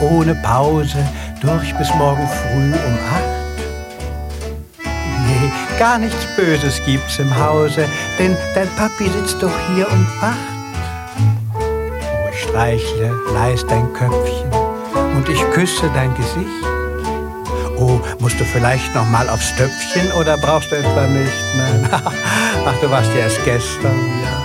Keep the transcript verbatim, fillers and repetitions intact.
ohne Pause durch bis morgen früh um acht. Nee, gar nichts Böses gibt's im Hause, denn dein Papi sitzt doch hier und wacht. Oh, ich streichle leis dein Köpfchen und ich küsse dein Gesicht. Oh, musst du vielleicht noch mal aufs Töpfchen oder brauchst du etwa nicht? Nein, ach, du warst ja erst gestern, ja.